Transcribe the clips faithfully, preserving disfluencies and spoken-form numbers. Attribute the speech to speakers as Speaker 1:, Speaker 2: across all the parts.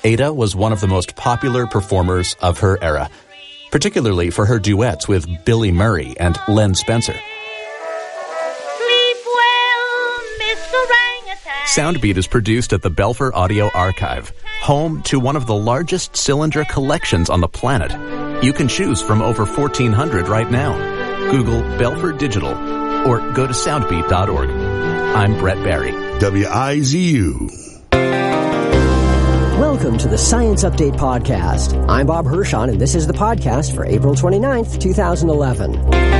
Speaker 1: Ada was one of the most popular performers of her era, particularly for her duets with Billy Murray and Len Spencer.
Speaker 2: Sleep well, Mister Orangutan.
Speaker 1: Soundbeat is produced at the Belfer Audio Archive, home to one of the largest cylinder collections on the planet. You can choose from over fourteen hundred right now. Google Belfer Digital or go to soundbeat dot org. I'm Brett Barry.
Speaker 3: W I Z U.
Speaker 4: Welcome to the Science Update Podcast. I'm Bob Hirschon, and this is the podcast for April twenty-ninth, twenty eleven.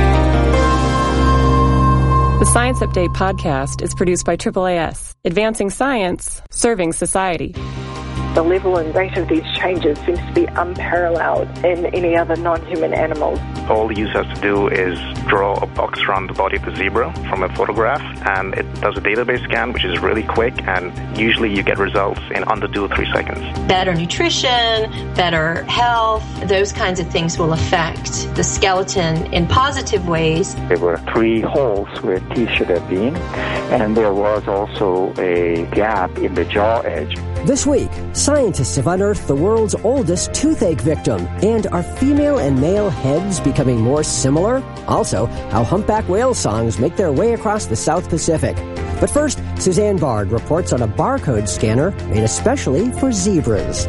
Speaker 5: The Science Update Podcast is produced by triple A S, advancing science, serving society.
Speaker 6: The level and rate of these changes seems to be unparalleled in any other non-human animals.
Speaker 7: All the user has to do is draw a box around the body of the zebra from a photograph, and it does a database scan, which is really quick, and usually you get results in under two or three seconds.
Speaker 8: Better nutrition, better health, those kinds of things will affect the skeleton in positive ways.
Speaker 9: There were three holes where teeth should have been, and there was also a gap in the jaw edge.
Speaker 4: This week, scientists have unearthed the world's oldest toothache victim. And are female and male heads becoming more similar? Also, how humpback whale songs make their way across the South Pacific. But first, Suzanne Bard reports on a barcode scanner made especially for zebras.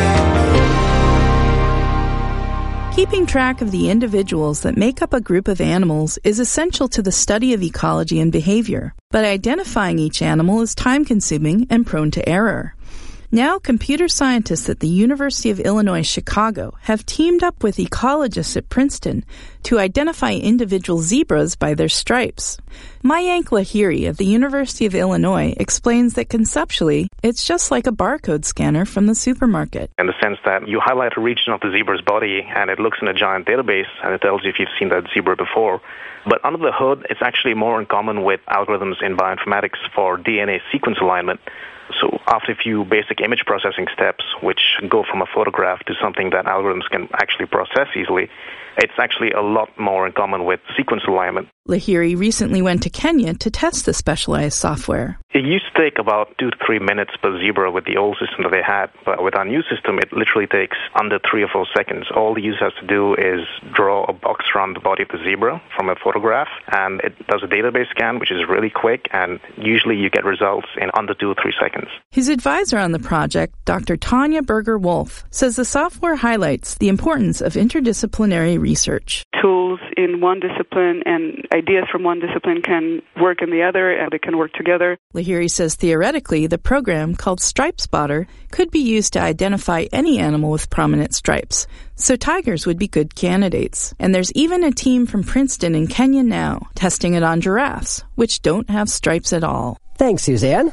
Speaker 10: Keeping track of the individuals that make up a group of animals is essential to the study of ecology and behavior. But identifying each animal is time-consuming and prone to error. Now, computer scientists at the University of Illinois Chicago have teamed up with ecologists at Princeton to identify individual zebras by their stripes. Mayank Lahiri of the University of Illinois explains that conceptually, it's just like a barcode scanner from the supermarket.
Speaker 7: In the sense that you highlight a region of the zebra's body and it looks in a giant database and it tells you if you've seen that zebra before. But under the hood, it's actually more in common with algorithms in bioinformatics for D N A sequence alignment. So after a few basic image processing steps, which go from a photograph to something that algorithms can actually process easily, it's actually a lot more in common with sequence alignment.
Speaker 10: Lahiri recently went to Kenya to test the specialized software.
Speaker 7: It used to take about two to three minutes per zebra with the old system that they had, but with our new system, it literally takes under three or four seconds. All the user has to do is draw a box around the body of the zebra from a photograph, and it does a database scan, which is really quick, and usually you get results in under two or three seconds.
Speaker 10: His advisor on the project, Doctor Tanya Berger-Wolf, says the software highlights the importance of interdisciplinary research.
Speaker 11: Tools in one discipline and ideas from one discipline can work in the other, and they can work together.
Speaker 10: Lahiri says theoretically, the program called Stripe Spotter could be used to identify any animal with prominent stripes. So tigers would be good candidates. And there's even a team from Princeton in Kenya now testing it on giraffes, which don't have stripes at all.
Speaker 4: Thanks, Suzanne.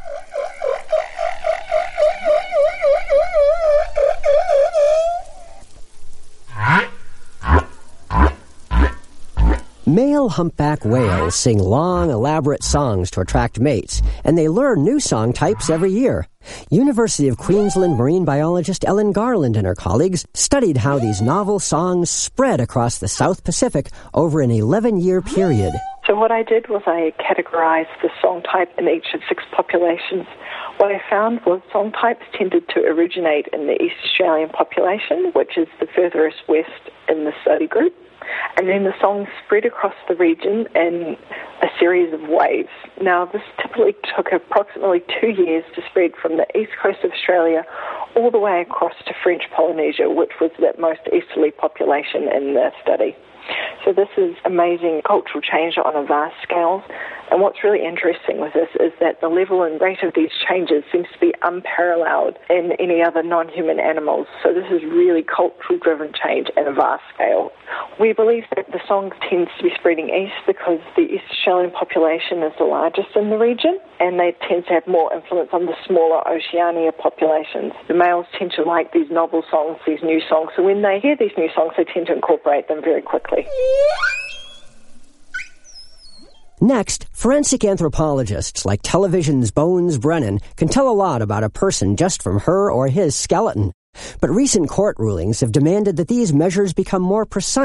Speaker 4: Male humpback whales sing long, elaborate songs to attract mates, and they learn new song types every year. University of Queensland marine biologist Ellen Garland and her colleagues studied how these novel songs spread across the South Pacific over an eleven-year period.
Speaker 6: So what I did was I categorized the song type in each of six populations. What I found was song types tended to originate in the East Australian population, which is the furthest west in the study group. And then the songs spread across the region in a series of waves. Now, this typically took approximately two years to spread from the east coast of Australia all the way across to French Polynesia, which was the most easterly population in the study. So this is amazing cultural change on a vast scale. And what's really interesting with this is that the level and rate of these changes seems to be unparalleled in any other non-human animals. So this is really cultural-driven change at a vast scale. We believe that the song tends to be spreading east because the East Australian population is the largest in the region, and they tend to have more influence on the smaller Oceania populations. The males tend to like these novel songs, these new songs, so when they hear these new songs, they tend to incorporate them very quickly.
Speaker 4: Next, forensic anthropologists like television's Bones Brennan can tell a lot about a person just from her or his skeleton. But recent court rulings have demanded that these measures become more precise.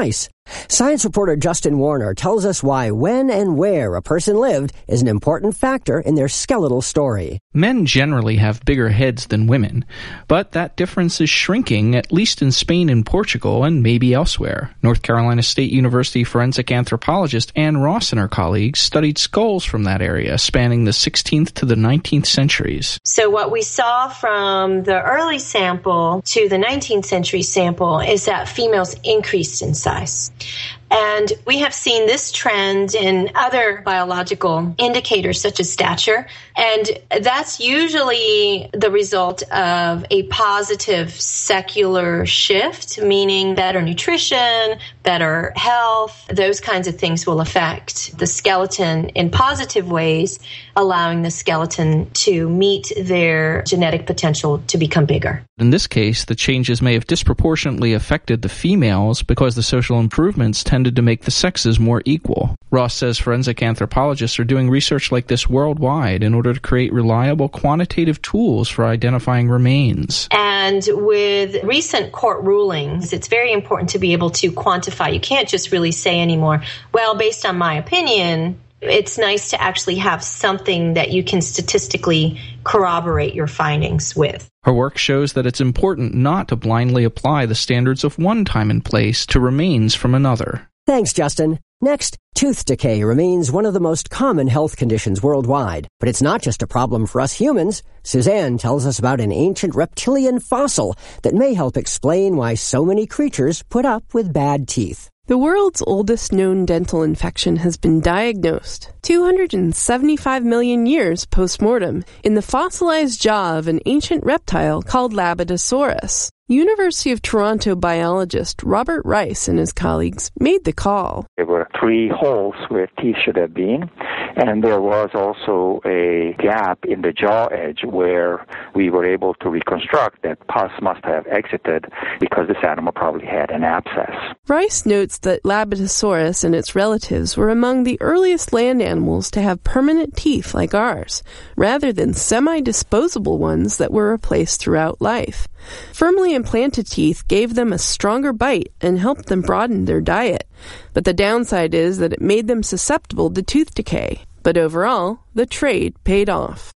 Speaker 4: Science reporter Justin Warner tells us why when and where a person lived is an important factor in their skeletal story.
Speaker 12: Men generally have bigger heads than women, but that difference is shrinking, at least in Spain and Portugal, and maybe elsewhere. North Carolina State University forensic anthropologist Ann Ross and her colleagues studied skulls from that area, spanning the sixteenth to the nineteenth centuries.
Speaker 8: So what we saw from the early sample to the nineteenth century sample is that females increased in size. And we have seen this trend in other biological indicators such as stature. And that's usually the result of a positive secular shift, meaning better nutrition, better health. Those kinds of things will affect the skeleton in positive ways, allowing the skeleton to meet their genetic potential to become bigger.
Speaker 12: In this case, the changes may have disproportionately affected the females because the social improvements tended to make the sexes more equal. Ross says forensic anthropologists are doing research like this worldwide in order to create reliable quantitative tools for identifying remains.
Speaker 8: And with recent court rulings, it's very important to be able to quantify. You can't just really say anymore, well, based on my opinion. It's nice to actually have something that you can statistically corroborate your findings with.
Speaker 12: Her work shows that it's important not to blindly apply the standards of one time and place to remains from another.
Speaker 4: Thanks, Justin. Next, tooth decay remains one of the most common health conditions worldwide. But it's not just a problem for us humans. Suzanne tells us about an ancient reptilian fossil that may help explain why so many creatures put up with bad teeth.
Speaker 13: The world's oldest known dental infection has been diagnosed, two hundred seventy-five million years post-mortem, in the fossilized jaw of an ancient reptile called Labidosaurus. University of Toronto biologist Robert Rice and his colleagues made the call.
Speaker 9: There were three holes where teeth should have been, and there was also a gap in the jaw edge where we were able to reconstruct that pus must have exited because this animal probably had an abscess.
Speaker 13: Rice notes that Labidosaurus and its relatives were among the earliest land animals to have permanent teeth like ours, rather than semi-disposable ones that were replaced throughout life. Firmly implanted teeth gave them a stronger bite and helped them broaden their diet. But the downside is that it made them susceptible to tooth decay. But overall, the trade paid off.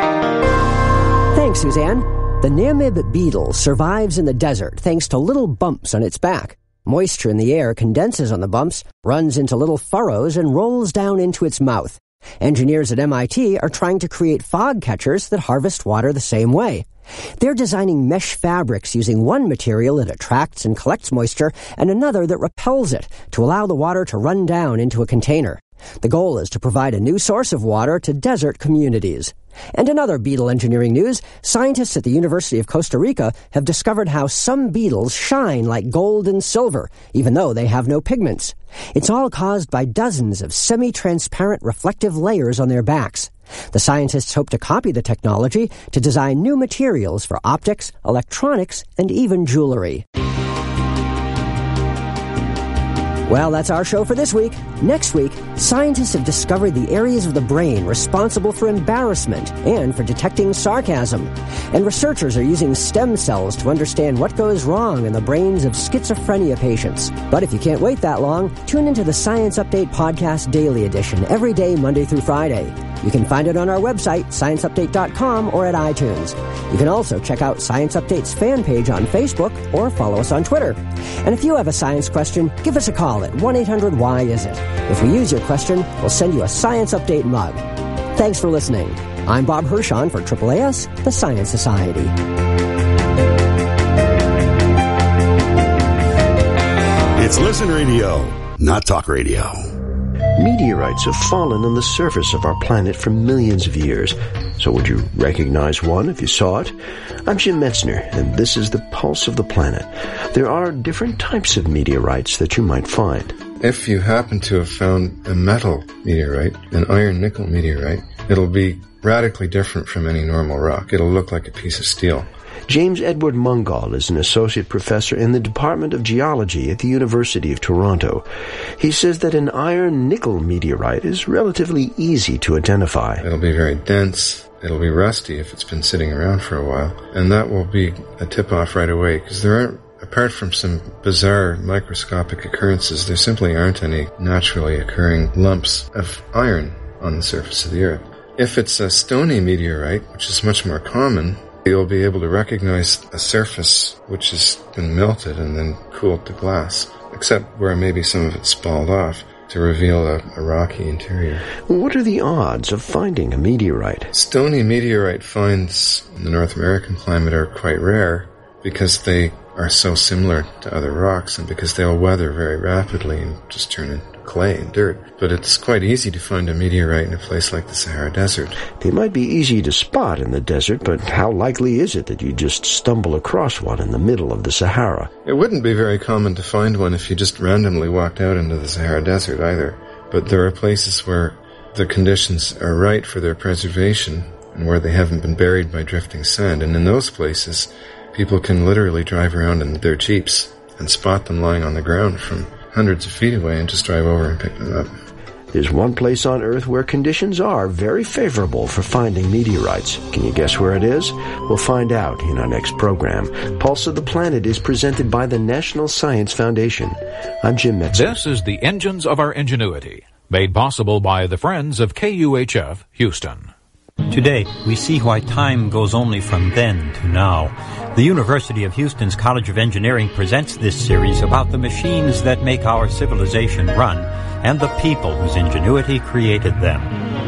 Speaker 4: Thanks, Suzanne. The Namib beetle survives in the desert thanks to little bumps on its back. Moisture in the air condenses on the bumps, runs into little furrows, and rolls down into its mouth. Engineers at M I T are trying to create fog catchers that harvest water the same way. They're designing mesh fabrics using one material that attracts and collects moisture and another that repels it to allow the water to run down into a container. The goal is to provide a new source of water to desert communities. And in other beetle engineering news, scientists at the University of Costa Rica have discovered how some beetles shine like gold and silver, even though they have no pigments. It's all caused by dozens of semi-transparent reflective layers on their backs. The scientists hope to copy the technology to design new materials for optics, electronics, and even jewelry. Well, that's our show for this week. Next week, scientists have discovered the areas of the brain responsible for embarrassment and for detecting sarcasm. And researchers are using stem cells to understand what goes wrong in the brains of schizophrenia patients. But if you can't wait that long, tune into the Science Update Podcast Daily Edition every day, Monday through Friday. You can find it on our website, science update dot com, or at iTunes. You can also check out Science Update's fan page on Facebook or follow us on Twitter. And if you have a science question, give us a call at one eight hundred why is it. If we use your question, we'll send you a Science Update mug. Thanks for listening. I'm Bob Hirschon for Triple A S, the Science Society.
Speaker 3: It's Listen Radio, not talk radio.
Speaker 14: Meteorites have fallen on the surface of our planet for millions of years. So would you recognize one if you saw it? I'm Jim Metzner, and this is the Pulse of the Planet. There are different types of meteorites that you might find.
Speaker 15: If you happen to have found a metal meteorite, an iron-nickel meteorite, it'll be radically different from any normal rock. It'll look like a piece of steel.
Speaker 14: James Edward Mungall is an associate professor in the Department of Geology at the University of Toronto. He says that an iron-nickel meteorite is relatively easy to identify.
Speaker 15: It'll be very dense. It'll be rusty if it's been sitting around for a while. And that will be a tip-off right away, because there aren't apart from some bizarre microscopic occurrences, there simply aren't any naturally occurring lumps of iron on the surface of the Earth. If it's a stony meteorite, which is much more common, you'll be able to recognize a surface which has been melted and then cooled to glass, except where maybe some of it's spalled off to reveal a, a rocky interior.
Speaker 14: What are the odds of finding a meteorite?
Speaker 15: Stony meteorite finds in the North American climate are quite rare because they are so similar to other rocks and because they'll weather very rapidly and just turn into clay and dirt. But it's quite easy to find a meteorite in a place like the Sahara Desert.
Speaker 14: They might be easy to spot in the desert, but how likely is it that you just stumble across one in the middle of the Sahara?
Speaker 15: It wouldn't be very common to find one if you just randomly walked out into the Sahara Desert either. But there are places where the conditions are right for their preservation and where they haven't been buried by drifting sand. And in those places, people can literally drive around in their Jeeps and spot them lying on the ground from hundreds of feet away and just drive over and pick them up.
Speaker 14: There's one place on Earth where conditions are very favorable for finding meteorites. Can you guess where it is? We'll find out in our next program. Pulse of the Planet is presented by the National Science Foundation. I'm Jim Metzger.
Speaker 16: This is the Engines of Our Ingenuity, made possible by the friends of K U H F Houston.
Speaker 17: Today, we see why time goes only from then to now. The University of Houston's College of Engineering presents this series about the machines that make our civilization run and the people whose ingenuity created them.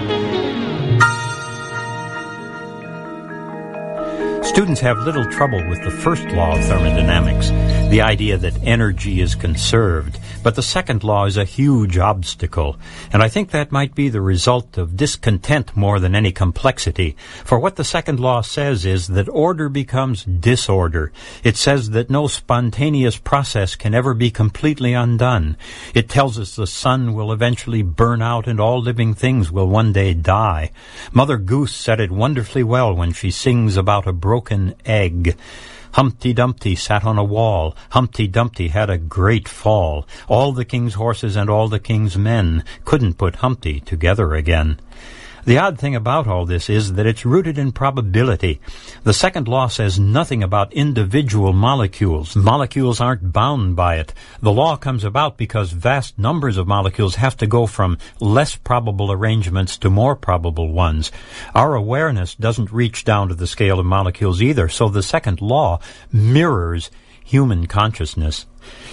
Speaker 17: Students have little trouble with the first law of thermodynamics, the idea that energy is conserved. But the second law is a huge obstacle, and I think that might be the result of discontent more than any complexity. For what the second law says is that order becomes disorder. It says that no spontaneous process can ever be completely undone. It tells us the sun will eventually burn out and all living things will one day die. Mother Goose said it wonderfully well when she sings about a broken egg. Humpty Dumpty sat on a wall. Humpty Dumpty had a great fall. All the king's horses and all the king's men couldn't put Humpty together again. The odd thing about all this is that it's rooted in probability. The second law says nothing about individual molecules. Molecules aren't bound by it. The law comes about because vast numbers of molecules have to go from less probable arrangements to more probable ones. Our awareness doesn't reach down to the scale of molecules either, so the second law mirrors human consciousness.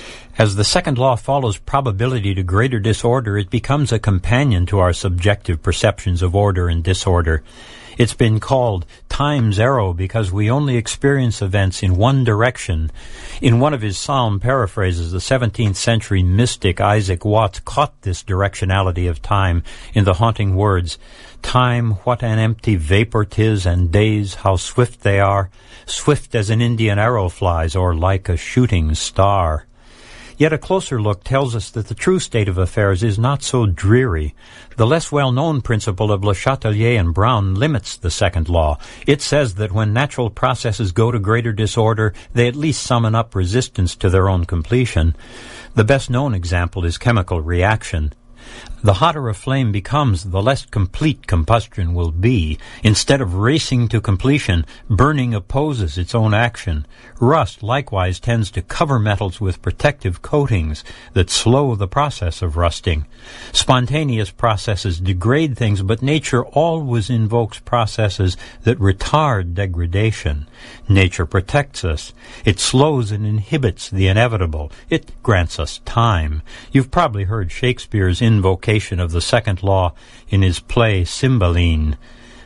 Speaker 17: As the second law follows probability to greater disorder, it becomes a companion to our subjective perceptions of order and disorder. It's been called time's arrow because we only experience events in one direction. In one of his psalm paraphrases, the seventeenth century mystic Isaac Watts caught this directionality of time in the haunting words, "Time, what an empty vapor 'tis, and days, how swift they are, swift as an Indian arrow flies, or like a shooting star." Yet a closer look tells us that the true state of affairs is not so dreary. The less well-known principle of Le Chatelier and Brown limits the second law. It says that when natural processes go to greater disorder, they at least summon up resistance to their own completion. The best-known example is chemical reaction. The hotter a flame becomes, the less complete combustion will be. Instead of racing to completion, burning opposes its own action. Rust likewise tends to cover metals with protective coatings that slow the process of rusting. Spontaneous processes degrade things, but nature always invokes processes that retard degradation. Nature protects us. It slows and inhibits the inevitable. It grants us time. You've probably heard Shakespeare's invocation of the second law in his play Cymbeline.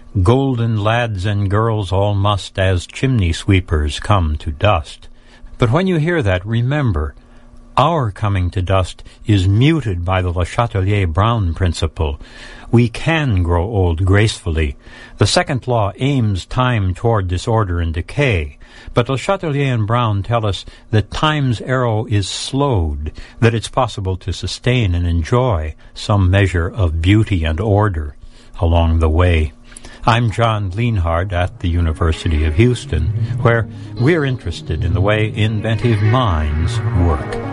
Speaker 17: Golden lads and girls all must as chimney sweepers come to dust. But when you hear that, remember, our coming to dust is muted by the Le Chatelier-Brown principle. We can grow old gracefully. The second law aims time toward disorder and decay. But Le Chatelier and Brown tell us that time's arrow is slowed, that it's possible to sustain and enjoy some measure of beauty and order along the way. I'm John Lienhard at the University of Houston, where we're interested in the way inventive minds work.